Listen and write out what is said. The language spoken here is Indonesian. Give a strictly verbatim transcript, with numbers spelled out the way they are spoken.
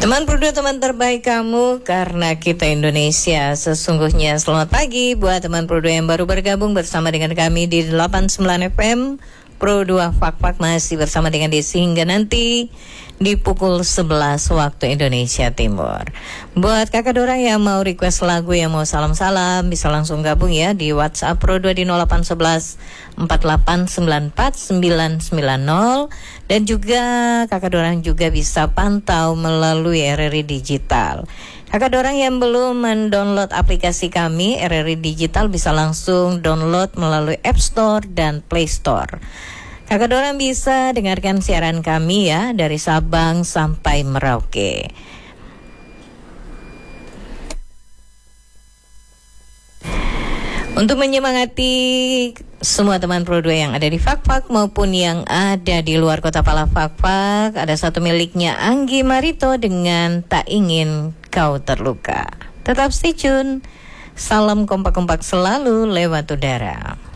Teman Pro dua, teman terbaik kamu karena kita Indonesia. Sesungguhnya selamat pagi buat teman Pro dua yang baru bergabung bersama dengan kami di delapan puluh sembilan F M. Pro dua Fak-Fak masih bersama dengan Desi hingga nanti di pukul sebelas waktu Indonesia Timur. Buat kakak Dora yang mau request lagu, yang mau salam-salam, bisa langsung gabung ya di WhatsApp Pro dua di nol delapan satu satu empat delapan sembilan empat sembilan sembilan nol. Dan juga kakak Dora juga bisa pantau melalui R R I Digital. Kakak Dora yang belum mendownload aplikasi kami R R I Digital bisa langsung download melalui App Store dan Play Store. Kakak Dora bisa dengarkan siaran kami ya dari Sabang sampai Merauke. Untuk menyemangati semua teman Pro dua yang ada di Fak-Fak maupun yang ada di luar kota Pala Fak-Fak, ada satu miliknya Anggi Marito dengan Tak Ingin Kau Terluka. Tetap stay tune. Salam kompak-kompak selalu lewat udara.